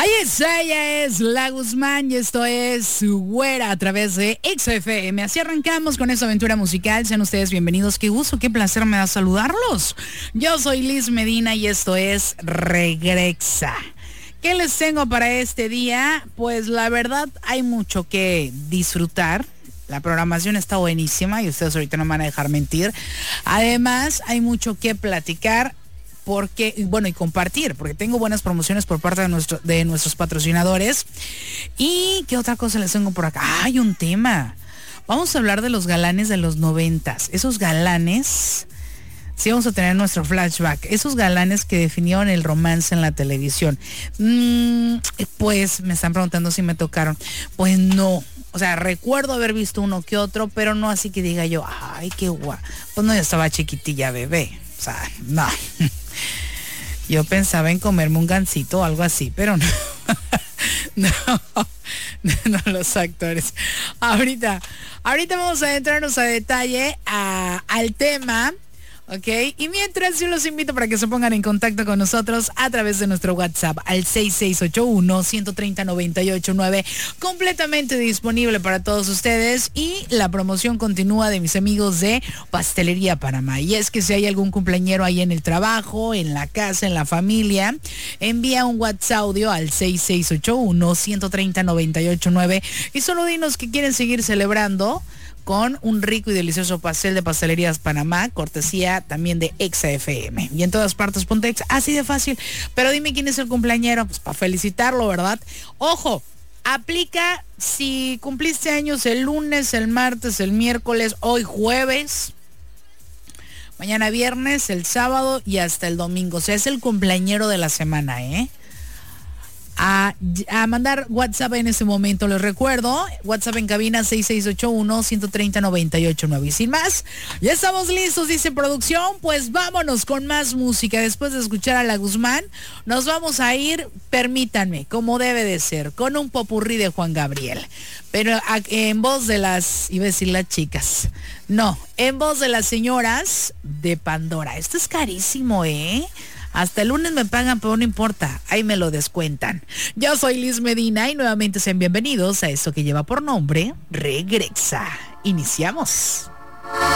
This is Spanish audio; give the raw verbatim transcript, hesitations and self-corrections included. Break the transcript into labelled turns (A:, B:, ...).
A: es, ella es La Guzmán y esto es Su Güera a través de X F M. Así arrancamos con esta aventura musical. Sean ustedes bienvenidos. Qué gusto, qué placer me da saludarlos. Yo soy Liz Medina y esto es Regresa. ¿Qué les tengo para este día? Pues la verdad hay mucho que disfrutar. La programación está buenísima y ustedes ahorita no me van a dejar mentir. Además, hay mucho que platicar. Porque, bueno, y compartir, porque tengo buenas promociones por parte de, nuestro, de nuestros patrocinadores. ¿Y qué otra cosa les tengo por acá? Ah, hay un tema. Vamos a hablar de los galanes de los noventas. Esos galanes, sí vamos a tener nuestro flashback. Esos galanes que definieron el romance en la televisión. Mm, pues me están preguntando si me tocaron. Pues no. O sea, recuerdo haber visto uno que otro, pero no así que diga yo, ay, qué guay. Pues no, yo estaba chiquitilla bebé. O sea, no. Yo pensaba en comerme un gansito o algo así, pero no. No, no los actores. Ahorita, ahorita vamos a entrarnos a detalle a, al tema. Ok, y mientras yo los invito para que se pongan en contacto con nosotros a través de nuestro WhatsApp al seis seis ocho uno, uno tres cero, nueve ocho nueve, completamente disponible para todos ustedes. Y la promoción continúa de mis amigos de Pastelería Panamá. Y es que si hay algún cumpleañero ahí en el trabajo, en la casa, en la familia, envía un WhatsApp audio al seis seis ocho uno, uno tres cero, nueve ocho nueve y solo dinos que quieren seguir celebrando con un rico y delicioso pastel de Pastelerías Panamá, cortesía también de X F M. Y en todas partes ponte X, así de fácil. Pero dime quién es el cumpleañero, pues para felicitarlo, ¿verdad? Ojo, aplica si cumpliste años el lunes, el martes, el miércoles, hoy jueves, mañana viernes, el sábado y hasta el domingo. O sea, es el cumpleañero de la semana, ¿eh? A, a mandar WhatsApp en este momento. Les recuerdo, WhatsApp en cabina seis seis ocho uno, uno tres cero, nueve ocho nueve. Y sin más, ya estamos listos, dice producción. Pues vámonos con más música. Después de escuchar a La Guzmán, nos vamos a ir, permítanme, como debe de ser, con un popurrí de Juan Gabriel. Pero a, en voz de las, iba a decir las chicas, no, en voz de las señoras de Pandora. Esto es carísimo, ¿eh? Hasta el lunes me pagan, pero no importa, ahí me lo descuentan. Yo soy Liz Medina y nuevamente sean bienvenidos a esto que lleva por nombre Regresa. Iniciamos.